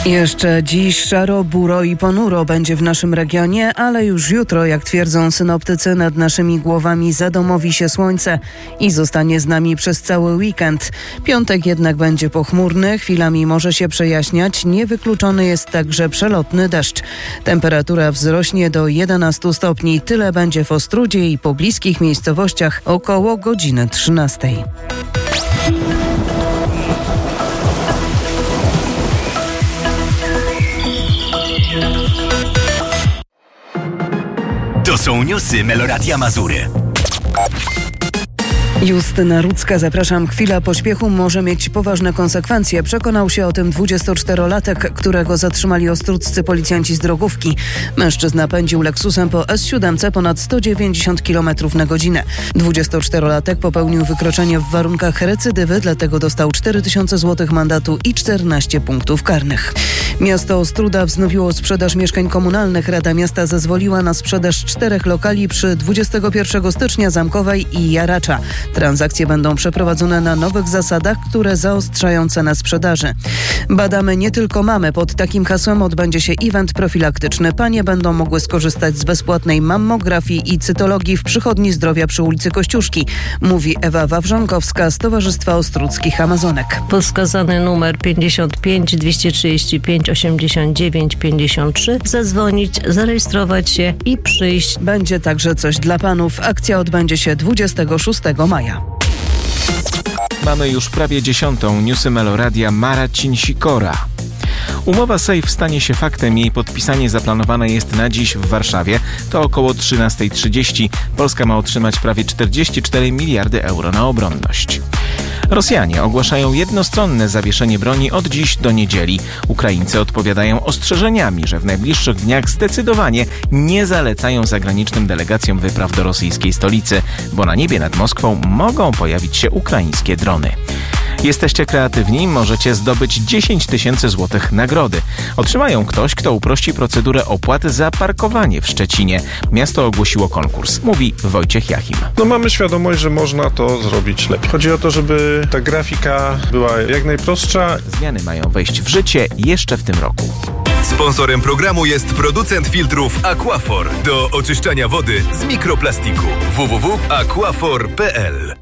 Jeszcze dziś szaro, buro i ponuro będzie w naszym regionie, ale już jutro, jak twierdzą synoptycy, nad naszymi głowami zadomowi się słońce i zostanie z nami przez cały weekend. Piątek jednak będzie pochmurny, chwilami może się przejaśniać, niewykluczony jest także przelotny deszcz. Temperatura wzrośnie do 11 stopni, tyle będzie w Ostródzie i pobliskich miejscowościach około godziny 13. To są newsy Meloradia Mazury. Justyna Rudzka, zapraszam. Chwila pośpiechu może mieć poważne konsekwencje. Przekonał się o tym 24-latek, którego zatrzymali ostródzcy policjanci z drogówki. Mężczyzna pędził Lexusem po S7 ponad 190 km na godzinę. 24-latek popełnił wykroczenie w warunkach recydywy, dlatego dostał 4000 zł mandatu i 14 punktów karnych. Miasto Ostróda wznowiło sprzedaż mieszkań komunalnych. Rada Miasta zezwoliła na sprzedaż 4 lokali przy 21 stycznia Zamkowej i Jaracza. Transakcje będą przeprowadzone na nowych zasadach, które zaostrzają cenę sprzedaży. Badamy nie tylko mamy. Pod takim hasłem odbędzie się event profilaktyczny. Panie będą mogły skorzystać z bezpłatnej mammografii i cytologii w Przychodni Zdrowia przy ulicy Kościuszki, mówi Ewa Wawrzonkowska z Towarzystwa Ostródzkich Amazonek. Podskazany numer 55 235 89 53 zadzwonić, zarejestrować się i przyjść. Będzie także coś dla panów. Akcja odbędzie się 26 maja. Mamy już prawie 10. Newsy Meloradia. Marcin Sikora. Umowa SAFE stanie się faktem. Jej podpisanie zaplanowane jest na dziś w Warszawie. To około 13:30. Polska ma otrzymać prawie 44 miliardy euro na obronność. Rosjanie ogłaszają jednostronne zawieszenie broni od dziś do niedzieli. Ukraińcy odpowiadają ostrzeżeniami, że w najbliższych dniach zdecydowanie nie zalecają zagranicznym delegacjom wypraw do rosyjskiej stolicy, bo na niebie nad Moskwą mogą pojawić się ukraińskie drony. Jesteście kreatywni? Możecie zdobyć 10 000 złotych nagrody. Otrzymają ktoś, kto uprości procedurę opłat za parkowanie w Szczecinie. Miasto ogłosiło konkurs, mówi Wojciech Jachim. Mamy świadomość, że można to zrobić lepiej. Chodzi o to, żeby ta grafika była jak najprostsza. Zmiany mają wejść w życie jeszcze w tym roku. Sponsorem programu jest producent filtrów Aquafor do oczyszczania wody z mikroplastiku. www.aquafor.pl.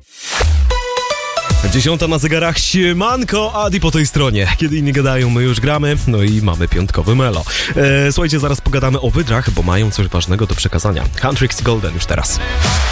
10 na zegarach, siemanko, Adi po tej stronie. Kiedy inni gadają, my już gramy, no i mamy piątkowy melo. Słuchajcie, zaraz pogadamy o wydrach, bo mają coś ważnego do przekazania. Country X Golden już teraz.